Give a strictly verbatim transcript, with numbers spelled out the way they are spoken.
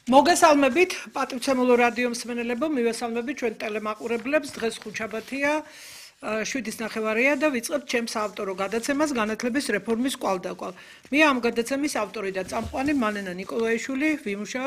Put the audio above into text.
მოგესალმებით, პატივცემულო რადიო მსმენელებო, მივესალმებით ჩვენ ტელემაყურებლებს. დღეს ხუთშაბათია, შვიდის ნახევარია და ვიწყებთ ჩემს ავტორო გადაცემას განათლების რეფორმის კვალდაკვალ. მე ამ გადაცემის ავტორი და წამყვანი მალენა ნიკოლაიშვილი ვიმუშავებ